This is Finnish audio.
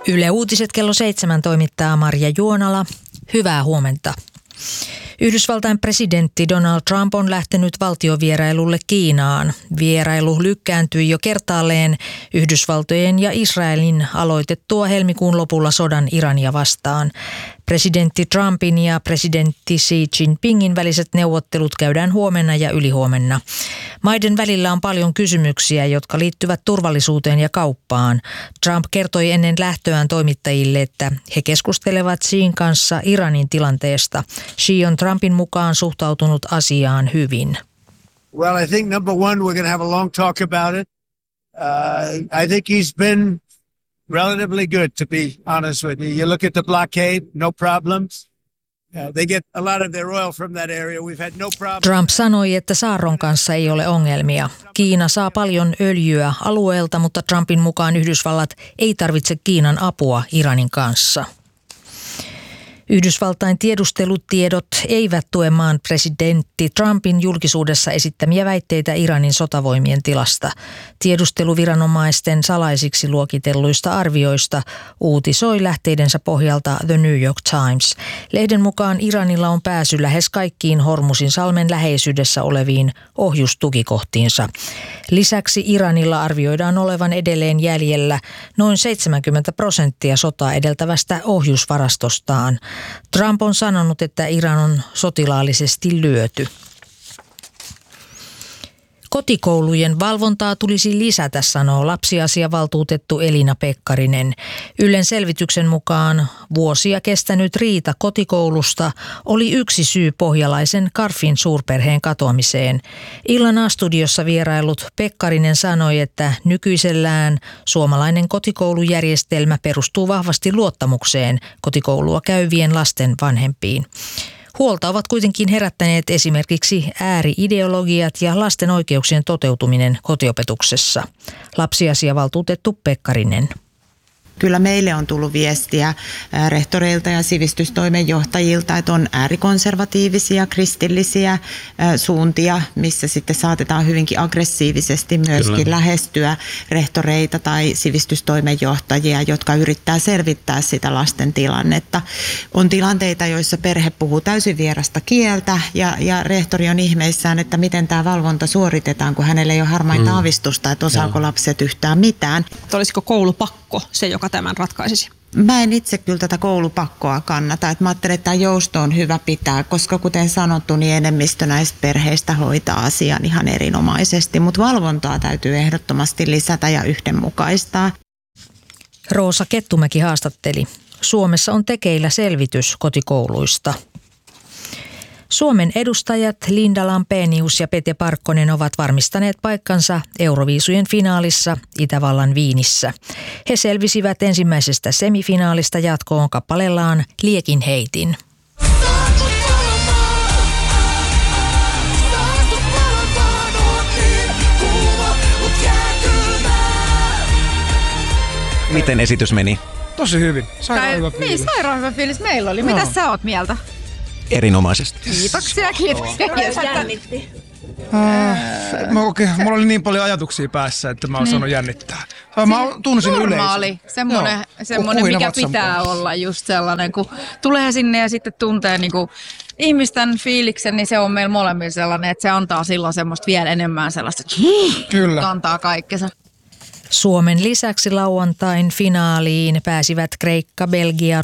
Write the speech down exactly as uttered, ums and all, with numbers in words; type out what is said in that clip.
Yle Uutiset kello seitsemän toimittaa Marja Juonala. Hyvää huomenta. Yhdysvaltain presidentti Donald Trump on lähtenyt valtiovierailulle Kiinaan. Vierailu lykkääntyi jo kertaalleen Yhdysvaltojen ja Israelin aloitettua helmikuun lopulla sodan Irania vastaan. Presidentti Trumpin ja presidentti Xi Jinpingin väliset neuvottelut käydään huomenna ja ylihuomenna. Maiden välillä on paljon kysymyksiä, jotka liittyvät turvallisuuteen ja kauppaan. Trump kertoi ennen lähtöään toimittajille, että he keskustelevat Xin kanssa Iranin tilanteesta. Xi on Trumpin mukaan suhtautunut asiaan hyvin. Well, I think number one, we're going to have a long talk about it. Uh, I think he's been relatively good, to be honest with you. You look at the blockade, no problems. Uh, they get a lot of their oil from that area. We've had no problem. Trump sanoi, että saarron kanssa ei ole ongelmia. Kiina saa paljon öljyä alueelta, mutta Trumpin mukaan Yhdysvallat ei tarvitse Kiinan apua Iranin kanssa. Yhdysvaltain tiedustelutiedot eivät tue maan presidentti Trumpin julkisuudessa esittämiä väitteitä Iranin sotavoimien tilasta. Tiedusteluviranomaisten salaisiksi luokitelluista arvioista uutisoi lähteidensä pohjalta The New York Times. Lehden mukaan Iranilla on pääsy lähes kaikkiin Hormuzin salmen läheisyydessä oleviin ohjustukikohtiinsa. Lisäksi Iranilla arvioidaan olevan edelleen jäljellä noin seitsemänkymmentä prosenttia sotaa edeltävästä ohjusvarastostaan. Trump on sanonut, että Iran on sotilaallisesti lyöty. Kotikoulujen valvontaa tulisi lisätä, sanoo lapsiasiavaltuutettu Elina Pekkarinen. Ylen selvityksen mukaan vuosia kestänyt riita kotikoulusta oli yksi syy pohjalaisen Karfin suurperheen katoamiseen. Illan A-studiossa vierailut Pekkarinen sanoi, että nykyisellään suomalainen kotikoulujärjestelmä perustuu vahvasti luottamukseen kotikoulua käyvien lasten vanhempiin. Huolta ovat kuitenkin herättäneet esimerkiksi ääri-ideologiat ja lasten oikeuksien toteutuminen kotiopetuksessa. Lapsiasiavaltuutettu Pekkarinen. Kyllä meille on tullut viestiä rehtoreilta ja sivistystoimenjohtajilta, että on äärikonservatiivisia, kristillisiä suuntia, missä sitten saatetaan hyvinkin aggressiivisesti myöskin Kyllä. lähestyä rehtoreita tai sivistystoimenjohtajia, jotka yrittää selvittää sitä lasten tilannetta. On tilanteita, joissa perhe puhuu täysin vierasta kieltä ja, ja rehtori on ihmeissään, että miten tämä valvonta suoritetaan, kun hänellä ei ole harmainta mm. aavistusta, että osaako ja. lapset yhtään mitään. Olisiko koulupakko se, joka tämän ratkaisisi? Mä en itse kyllä tätä koulupakkoa kannata. Et mä ajattelen, että tämä jousto on hyvä pitää, koska kuten sanottu, niin enemmistö näistä perheistä hoitaa asian ihan erinomaisesti, mutta valvontaa täytyy ehdottomasti lisätä ja yhdenmukaistaa. Roosa Kettumäki haastatteli. Suomessa on tekeillä selvitys kotikouluista. Suomen edustajat Linda Lampenius ja Pete Parkkonen ovat varmistaneet paikkansa Euroviisujen finaalissa Itävallan Viinissä. He selvisivät ensimmäisestä semifinaalista jatkoon kappaleellaan Liekin heitin. Miten esitys meni? Tosi hyvin. Sairaan hyvä fiilis. Niin, sairaan hyvä fiilis meillä oli. Mitä sä oot mieltä? Erinomaisesti. Kiitoksia, kiitoksia. Paljon jännitti. Äh, mä oikein, mulla oli niin paljon ajatuksia päässä, että mä oon niin. saanut jännittää. Mä tunsin yleisön. Normaali, semmoinen, semmoinen mikä pitää olla just sellainen, kun tulee sinne ja sitten tuntee niinku ihmisten fiiliksen, niin se on meillä molemmilla sellainen, että se antaa silloin semmoista vielä enemmän sellaista, Kyllä. antaa kaikkensa. Suomen lisäksi lauantain finaaliin pääsivät Kreikka, Belgia,